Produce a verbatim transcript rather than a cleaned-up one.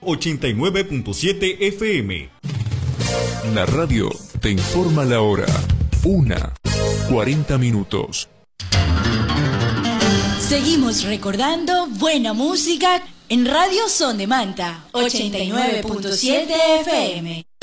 ochenta y nueve punto siete F M. La radio te informa la hora. Una, cuarenta minutos. Seguimos recordando buena música en Radio Son de Manta, ochenta y nueve punto siete F M.